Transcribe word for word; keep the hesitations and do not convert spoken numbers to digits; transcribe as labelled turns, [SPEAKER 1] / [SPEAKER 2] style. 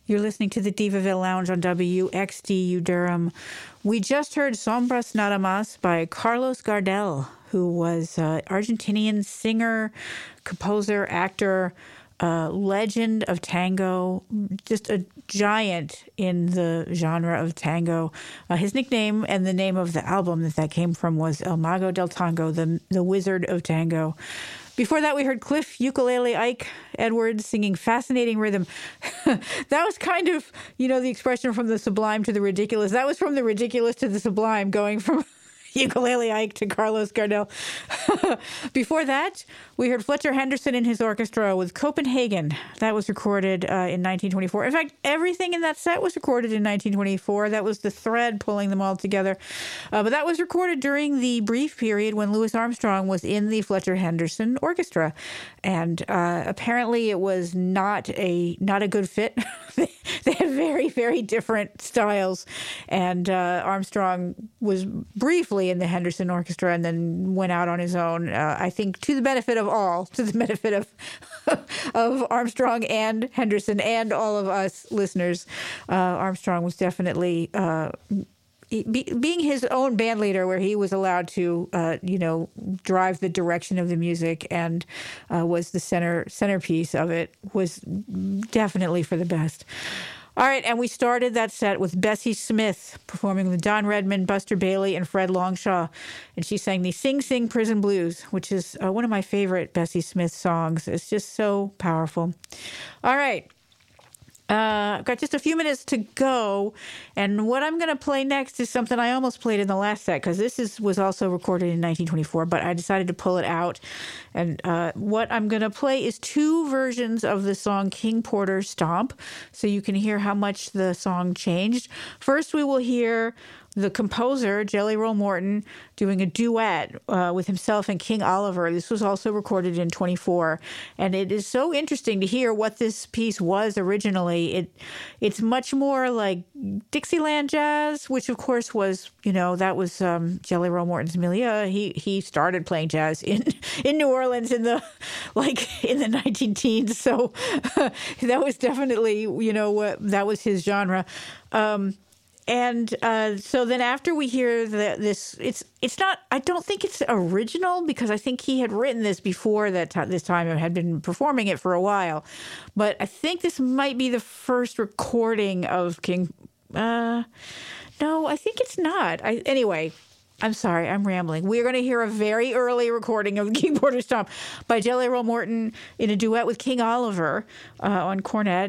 [SPEAKER 1] You're listening to the Divaville Lounge on W X D U Durham. We just heard Sombras Nada Más by Carlos Gardel, who was an Argentinian singer, composer, actor, uh, legend of tango, just a giant in the genre of tango. Uh, his nickname and the name of the album that that came from was El Mago del Tango, the, the Wizard of Tango. Before that, we heard Cliff Ukulele Ike Edwards singing Fascinating Rhythm. That was kind of, you know, the expression from the sublime to the ridiculous. That was from the ridiculous to the sublime, going from Ukulele Ike to Carlos Gardel. Before that, we heard Fletcher Henderson and his orchestra with Copenhagen. That was recorded uh, in nineteen twenty-four. In fact, everything in that set was recorded in nineteen twenty-four. That was the thread pulling them all together. Uh, but that was recorded during the brief period when Louis Armstrong was in the Fletcher Henderson Orchestra. And uh, apparently it was not a not a good fit. They had very, very different styles. And uh, Armstrong was briefly in the Henderson Orchestra and then went out on his own, uh, I think, to the benefit of all, to the benefit of of Armstrong and Henderson and all of us listeners. Uh, Armstrong was definitely uh, be, being his own band leader, where he was allowed to, uh, you know, drive the direction of the music and uh, was the center centerpiece of it, was definitely for the best. All right, and we started that set with Bessie Smith performing with Don Redman, Buster Bailey, and Fred Longshaw. And she sang the Sing Sing Prison Blues, which is uh, one of my favorite Bessie Smith songs. It's just so powerful. All right. Uh, I've got just a few minutes to go, and what I'm going to play next is something I almost played in the last set, because this is was also recorded in nineteen twenty-four, but I decided to pull it out. And uh, what I'm going to play is two versions of the song King Porter Stomp, so you can hear how much the song changed. First, we will hear the composer, Jelly Roll Morton, doing a duet uh, with himself and King Oliver. This was also recorded in twenty-four. And it is so interesting to hear what this piece was originally. It It's much more like Dixieland jazz, which of course was, you know, that was um, Jelly Roll Morton's milieu. He he started playing jazz in, in New Orleans in the, like, in the nineteen teens. So that was definitely, you know, what that was his genre. Um And uh, so then after we hear the, this, it's it's not, I don't think it's original, because I think he had written this before that t- this time and had been performing it for a while. But I think this might be the first recording of King. Uh, no, I think it's not. I, anyway, I'm sorry, I'm rambling. We're going to hear a very early recording of King Porter Stomp by Jelly Roll Morton in a duet with King Oliver uh, on cornet.